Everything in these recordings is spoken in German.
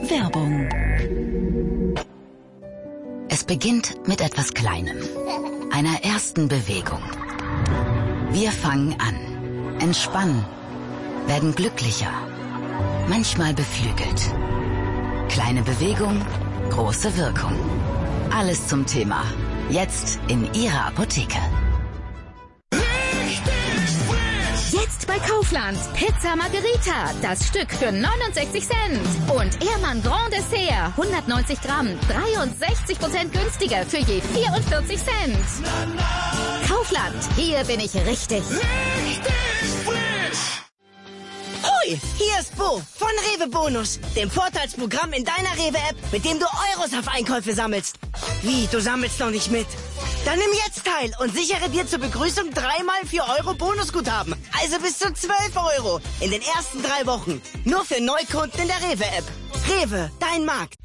Werbung. Es beginnt mit etwas Kleinem, einer ersten Bewegung. Wir fangen an, entspannen, werden glücklicher, manchmal beflügelt. Kleine Bewegung, große Wirkung. Alles zum Thema. Jetzt in Ihrer Apotheke. Jetzt bei Kaufland. Pizza Margherita. Das Stück für 69 Cent. Und Ehrmann Grand Dessert. 190 Gramm. 63% günstiger für je 44 Cent. Kaufland. Hier bin ich richtig. Hoi, hier ist Bo von Rewe Bonus, dem Vorteilsprogramm in deiner Rewe-App, mit dem du Euros auf Einkäufe sammelst. Wie, du sammelst noch nicht mit? Dann nimm jetzt teil und sichere dir zur Begrüßung 3x 4 Euro Bonusguthaben. Also bis zu 12 Euro in den ersten 3 Wochen. Nur für Neukunden in der Rewe-App. Rewe, dein Markt.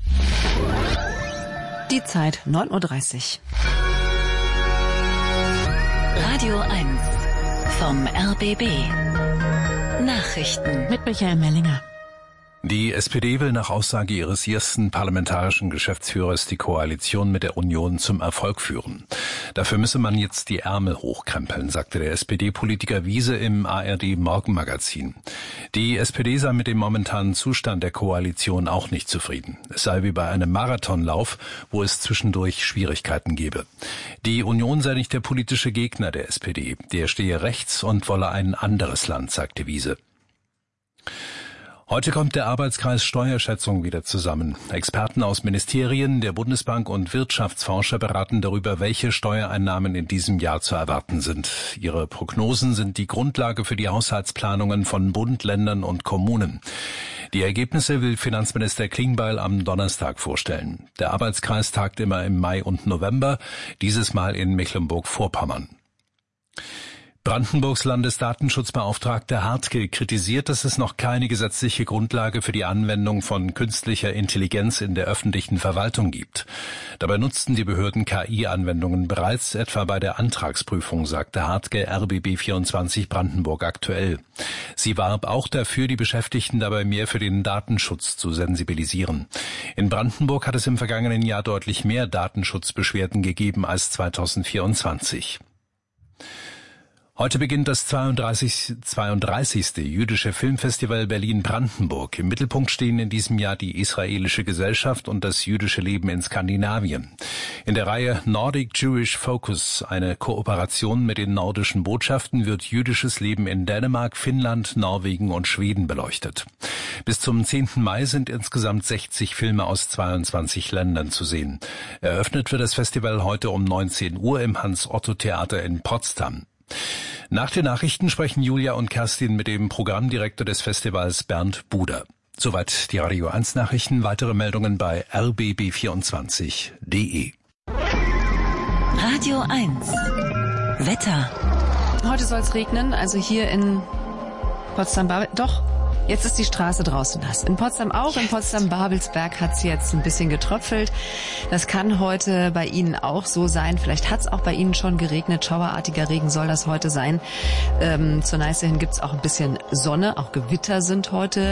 Die Zeit 9:30 Uhr. Radio 1 vom RBB. Nachrichten Mit Michael Mellinger. Die SPD will nach Aussage ihres ersten parlamentarischen Geschäftsführers die Koalition mit der Union zum Erfolg führen. Dafür müsse man jetzt die Ärmel hochkrempeln, sagte der SPD-Politiker Wiese im ARD-Morgenmagazin. Die SPD sei mit dem momentanen Zustand der Koalition auch nicht zufrieden. Es sei wie bei einem Marathonlauf, wo es zwischendurch Schwierigkeiten gebe. Die Union sei nicht der politische Gegner der SPD. Der stehe rechts und wolle ein anderes Land, sagte Wiese. Heute kommt der Arbeitskreis Steuerschätzung wieder zusammen. Experten aus Ministerien, der Bundesbank und Wirtschaftsforscher beraten darüber, welche Steuereinnahmen in diesem Jahr zu erwarten sind. Ihre Prognosen sind die Grundlage für die Haushaltsplanungen von Bund, Ländern und Kommunen. Die Ergebnisse will Finanzminister Klingbeil am Donnerstag vorstellen. Der Arbeitskreis tagt immer im Mai und November, dieses Mal in Mecklenburg-Vorpommern. Brandenburgs Landesdatenschutzbeauftragter Hartke kritisiert, dass es noch keine gesetzliche Grundlage für die Anwendung von künstlicher Intelligenz in der öffentlichen Verwaltung gibt. Dabei nutzten die Behörden KI-Anwendungen bereits, etwa bei der Antragsprüfung, sagte Hartke RBB24 Brandenburg aktuell. Sie warb auch dafür, die Beschäftigten dabei mehr für den Datenschutz zu sensibilisieren. In Brandenburg hat es im vergangenen Jahr deutlich mehr Datenschutzbeschwerden gegeben als 2024. Heute beginnt das 32. Jüdische Filmfestival Berlin-Brandenburg. Im Mittelpunkt stehen in diesem Jahr die israelische Gesellschaft und das jüdische Leben in Skandinavien. In der Reihe Nordic Jewish Focus, eine Kooperation mit den nordischen Botschaften, wird jüdisches Leben in Dänemark, Finnland, Norwegen und Schweden beleuchtet. Bis zum 10. Mai sind insgesamt 60 Filme aus 22 Ländern zu sehen. Eröffnet wird das Festival heute um 19 Uhr im Hans-Otto-Theater in Potsdam. Nach den Nachrichten sprechen Julia und Kerstin mit dem Programmdirektor des Festivals Bernd Buder. Soweit die Radio 1 Nachrichten. Weitere Meldungen bei rbb24.de. Radio 1 Wetter. Heute soll es regnen, also hier in Potsdam-Babelsberg. Doch, jetzt ist die Straße draußen nass. In Potsdam auch, in Potsdam-Babelsberg hat es jetzt ein bisschen getröpfelt. Das kann heute bei Ihnen auch so sein. Vielleicht hat es auch bei Ihnen schon geregnet. Schauerartiger Regen soll das heute sein. Zur Neiße hin gibt es auch ein bisschen Sonne. Auch Gewitter sind heute